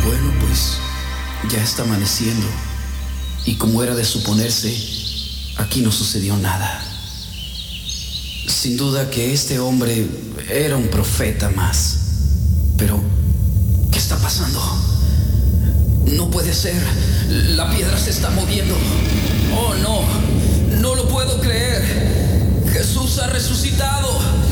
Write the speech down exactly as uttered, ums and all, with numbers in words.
Bueno, pues ya está amaneciendo. Y como era de suponerse, aquí no sucedió nada. Sin duda que este hombre era un profeta más. Pero, ¿qué está pasando? No puede ser. La piedra se está moviendo. Oh, no. No lo puedo creer. Jesús ha resucitado.